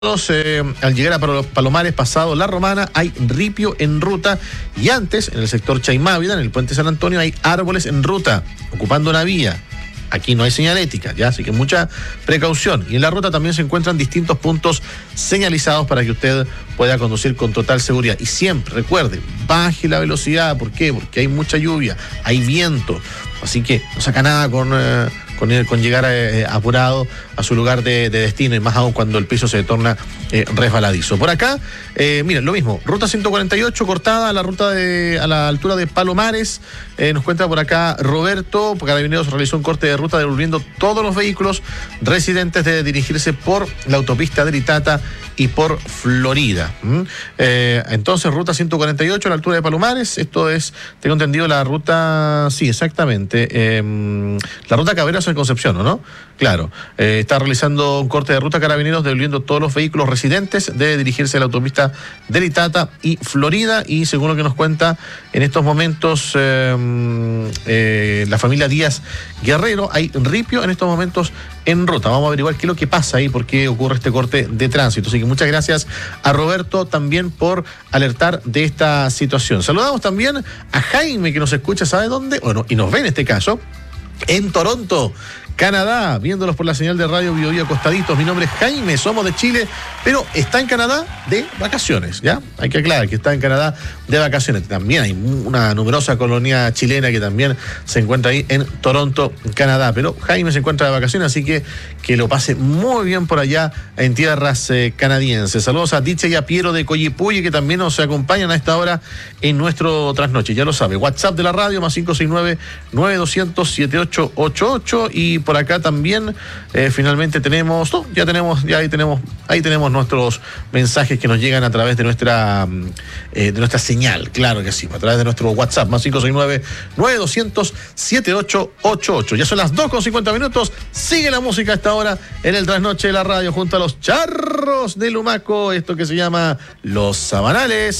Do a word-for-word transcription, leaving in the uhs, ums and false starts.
Eh, al llegar a Palomares, pasado La Romana, hay ripio en ruta, y antes, en el sector Chaimávida, en el puente San Antonio, hay árboles en ruta, ocupando una vía. Aquí no hay señalética, ¿ya? Así que mucha precaución. Y en la ruta también se encuentran distintos puntos señalizados para que usted pueda conducir con total seguridad. Y siempre, recuerde, baje la velocidad. ¿Por qué? Porque hay mucha lluvia, hay viento. Así que no saca nada con, eh, con, con llegar eh, apurado a su lugar de, de destino, y más aún cuando el piso se torna eh, resbaladizo. Por acá, eh, miren, lo mismo, ruta ciento cuarenta y ocho cortada a la ruta de, a la altura de Palomares. Eh, nos cuenta por acá Roberto, Carabineros realizó un corte de ruta devolviendo todos los vehículos residentes de dirigirse por la autopista de Itata y por Florida. ¿Mm? Eh, entonces, ruta ciento cuarenta y ocho a la altura de Palomares. Esto es, tengo entendido, la ruta, sí, exactamente, eh, la ruta Caberas en Concepción, ¿o no? Claro, eh, está realizando un corte de ruta Carabineros devolviendo todos los vehículos residentes de dirigirse a la autopista de Itata y Florida. Y según lo que nos cuenta en estos momentos eh, eh, la familia Díaz Guerrero, hay ripio en estos momentos en ruta. Vamos a averiguar qué es lo que pasa ahí, por qué ocurre este corte de tránsito. Así que muchas gracias a Roberto también por alertar de esta situación. Saludamos también a Jaime, que nos escucha, ¿sabe dónde? Bueno, y nos ve en este caso en Toronto, Canadá, viéndolos por la señal de Radio Bio Bio acostaditos. Mi nombre es Jaime, somos de Chile, pero está en Canadá de vacaciones, ¿ya? Hay que aclarar que está en Canadá de vacaciones. También hay una numerosa colonia chilena que también se encuentra ahí en Toronto, Canadá. Pero Jaime se encuentra de vacaciones, así que que lo pase muy bien por allá en tierras eh, canadienses. Saludos a Dicha y a Piero de Coyipuyi, que también nos acompañan a esta hora en nuestro trasnoche. Ya lo sabe, WhatsApp de la radio, más cinco seis nueve, nueve dos cero cero, siete ocho ocho ocho. Y por acá también eh, finalmente tenemos, no, ya tenemos, ya ahí tenemos, ahí tenemos nuestros mensajes que nos llegan a través de nuestra eh, de nuestra señal, claro que sí, a través de nuestro WhatsApp, más cinco seis nueve, nueve dos cero cero, siete ocho ocho ocho. Ya son las dos con cincuenta minutos, sigue la música a esta hora en el trasnoche de la radio junto a los Charros de Lumaco, esto que se llama Los Sabanales.